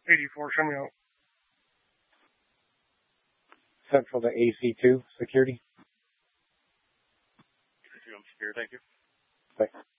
84, show me out. Central to AC2 security. I'm secure, thank you. Thanks.